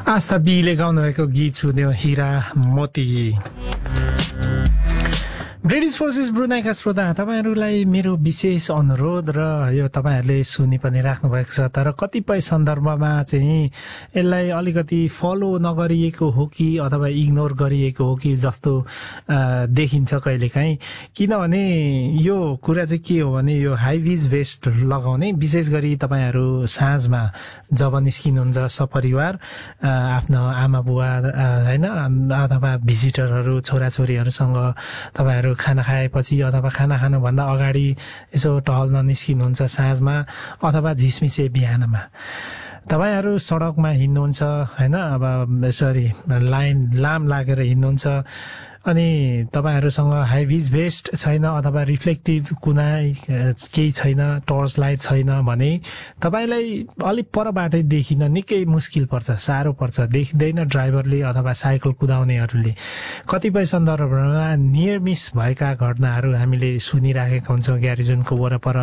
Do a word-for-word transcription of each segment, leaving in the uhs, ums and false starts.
आस्था बीले गाउनुभएको गीत सुन्यो हिरा मोती। ब्रिटिश फोर्सेस ब्रुनाईका श्रोता तपाईहरुलाई मेरो विशेष अनुरोध र यो तपाईहरुले सुनि पनि राख्नु भएको छ, तर कतिपय सन्दर्भमा चाहिँ यसलाई अलिकति फलो नगरिएको हो कि अथवा इग्नोर गरिएको हो कि जस्तो देखिन्छ कहिलेकाहीँ। किनभने यो कुरा चाहिँ के हो भने यो हाई विज भेस्ट लगाउने, विशेष गरी तपाईहरु साँझमा जब निस्किनुहुन्छ सपरिवार आफ्नो आमा बुवा हैन अथवा भिजिटरहरु छोराछोरीहरुसँग तपाईहरु खाना खाएपछि अथवा खाना खानुभन्दा अगाडि यसो टहल्न निस्किनुहुन्छ साँझमा अथवा झिसमिसे बिहानमा। तपाईहरु सडकमा हिँड्नुहुन्छ हैन, अब यसरी लाइन लाम लागेर हिँड्नुहुन्छ अनि तपाईहरुसँग हाई विज भेस्ट छैन अथवा रिफ्लेक्टिभ कुनै केही छैन, टर्च लाइट छैन भने तपाईलाई अलि परबाटै देखिन निकै मुस्किल पर्छ, साह्रो पर्छ, देखिदैन ड्राइभरले अथवा साइकल कुदाउनेहरूले। कतिपय सन्दर्भमा नियर मिस भएका घटनाहरू हामीले सुनिराखेका हुन्छौँ ग्यारिजनको वरपर।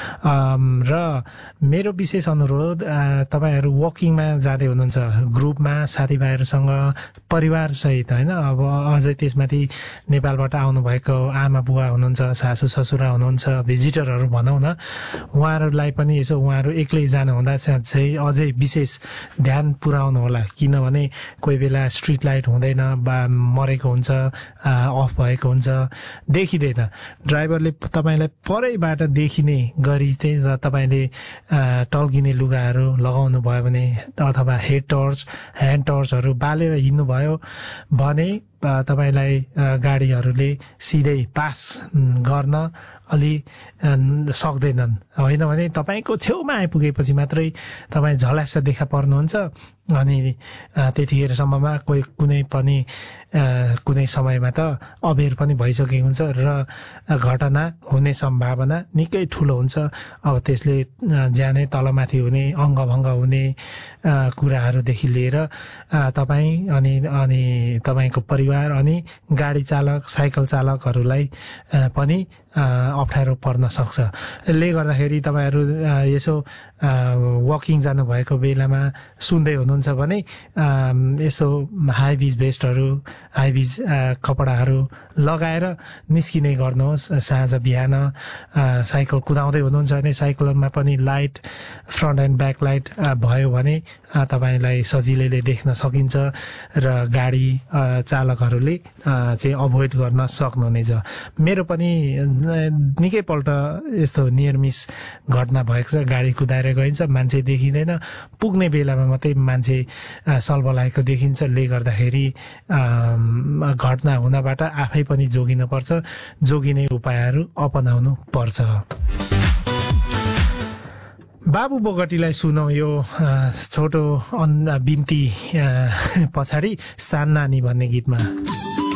र मेरो विशेष अनुरोध तपाईहरु वकिङमा जाँदै हुनुहुन्छ ग्रुपमा साथीभाइहरुसँग परिवारसहित हैन, अब अझै त्यसमा नेपालबाट आउनु भएको आमा बुवा हुनुहुन्छ, सासू ससुरा हुनुहुन्छ, भिजिटरहरु भनौं न, उहाँहरुलाई पनि यसो उहाँहरु एक्लै जानु हुँदा चाहिँ अझै विशेष ध्यान पुर्याउनु होला। किनभने कोही बेला स्ट्रीट लाइट हुँदैन, बा मरेको हुन्छ, अफ भएको हुन्छ, देखिदैन। ड्राइभरले तपाईलाई परैबाट देखिने गरी चाहिँ तपाईले टल्किने लुगाहरू लगाउनु भयो भने अथवा हेड टर्च ह्यान्ड टर्चहरू बालेर हिँड्नु भयो भने तपाईलाई गाडीहरूले सिधै पास गर्न अलि सक्दैनन्। होइन भने तपाईको छेउमा आइपुगेपछि मात्रै तपाई झल्यास देखा पर्नुहुन्छ अनि त्यतिखेरसम्ममा कोही कुनै पनि कुनै समयमा त अबेर पनि भइसकेको हुन्छ र घटना हुने सम्भावना निकै ठुलो हुन्छ। अब त्यसले ज्यानै तलमाथि हुने, अङ्गभङ्ग हुने कुराहरूदेखि लिएर तपाई अनि अनि तपाईको परिवार अनि गाडी चालक साइकल चालकहरूलाई पनि अप्ठ्यारो पर्न सक्छ। यसले गर्दाखेरि तपाईहरु यसो वकिङ जानु भएको बेलामा सुन्दै हुनुहुन्छ भने यसो हाई विज भेस्टहरू हाई विज कपडाहरू लगाएर निस्किने गर्नुहोस्। साँझ बिहान साइकल कुदाउँदै हुनुहुन्छ भने साइकलमा पनि light front and back light भयो भने तपाईलाई सजिलैले देख्न सकिन्छ र गाडी चालकहरूले चाहिँ अभोइड गर्न सक्नुहुनेछ। मेरो पनि निकै पल्ट यस्तो नियर मिस घटना भएको छ, गाडी कुदाएर गइन्छ, मान्छे देखिँदैन, पुग्ने बेलामा मात्रै मान्छे सल्बलाएको देखिन्छ। ले गर्दाखेरि घटना हुनबाट आफै पनि जोगिनु पर्छ, जोगिने उपायहरू अपनाउनु पर्छ। बाबु बोगटीलाई सुनौ यो छोटो बिन्ती पछाडि सान्नानी भन्ने गीतमा।